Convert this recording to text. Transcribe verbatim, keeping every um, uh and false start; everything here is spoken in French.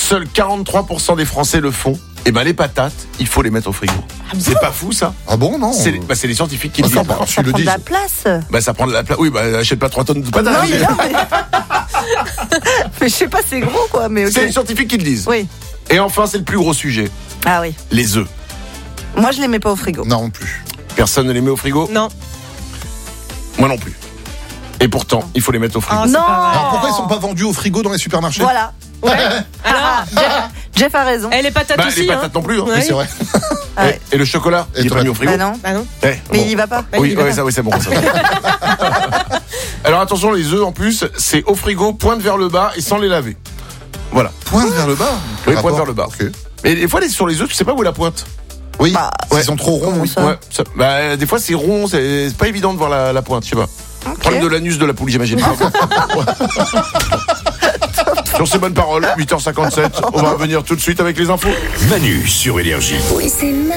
seuls quarante-trois pour cent des Français le font. Et ben les patates, il faut les mettre au frigo. Ah bon ? C'est pas fou ça ? Ah bon, non C'est les, bah, c'est les scientifiques qui Ah, le disent. ça va. Ça Tu prend le de dis. la place. Bah ça prend de la place. Oui, bah achète pas trois tonnes de patates. Non, mais non, mais... mais je sais pas, c'est gros quoi, mais ok. C'est les scientifiques qui le disent. Oui. Et enfin, c'est le plus gros sujet. Ah oui. Les œufs. Moi, je les mets pas au frigo. Non, non plus. Personne ne les met au frigo ? Non. Moi non plus. Et pourtant, il faut les mettre au frigo. Ah, c'est Non. pas vrai. Alors pourquoi ils sont pas vendus au frigo dans les supermarchés ? Voilà. Ouais. Alors, Ah, Jeff, Jeff a raison. et les patates Bah, aussi. les patates hein. non plus. Hein. Ouais. Oui, c'est vrai. Ah ouais. Et, et le chocolat, Et il est pas tomates. mis au frigo. Bah non. Bah non. Eh, Mais bon. il y va pas. Bah, Oui, il y va ouais, pas. ça, oui, c'est bon. Ça. Alors attention, les œufs en plus, c'est au frigo, pointe vers le bas et sans les laver. Voilà. Pointe vers le bas. Oui, Rapport. pointe vers le bas. Ok. Et des fois, les- sur les œufs, tu sais pas où est la pointe. Oui, Bah, s'ils sont trop ronds, oui. Ça. Ouais. Ça- bah, des fois, c'est rond, c'est c'est pas évident de voir la, la pointe, je sais pas. Ok. Problème de l'anus de la poule, j'imagine. Sur ces bonnes paroles, huit heures cinquante-sept, on va revenir tout de suite avec les infos. Manu sur Énergie. Oui, c'est